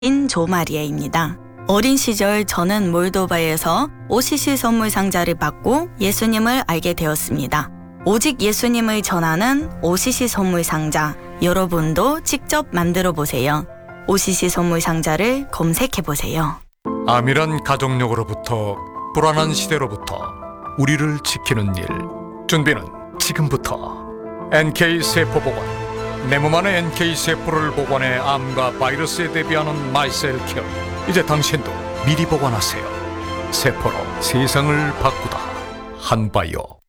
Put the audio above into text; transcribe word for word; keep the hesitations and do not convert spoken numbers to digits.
인 조마리아입니다. 어린 시절 저는 몰도바에서 오시시 선물 상자를 받고 예수님을 알게 되었습니다. 오직 예수님을 전하는 오시시 선물 상자, 여러분도 직접 만들어 보세요. 오시시 선물 상자를 검색해 보세요. 암이란 가족력으로부터 불안한 시대로부터 우리를 지키는 일, 준비는 지금부터. 엔케이 세포 복원, 내 몸 안의 엔케이 세포를 복원해 암과 바이러스에 대비하는 마이셀 케어. 이제 당신도 미리 복원하세요. 세포로 세상을 바꾸다. 한바이오.